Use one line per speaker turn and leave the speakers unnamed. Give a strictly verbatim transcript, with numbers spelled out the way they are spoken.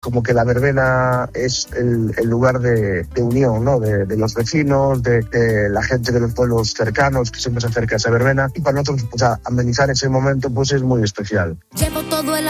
como que la verbena es el, el lugar de, de unión, ¿no? De, de los vecinos, de, de la gente de los pueblos cercanos que siempre se acerca a esa verbena, y para nosotros, o sea, amenizar ese momento pues es muy especial.
Llevo todo el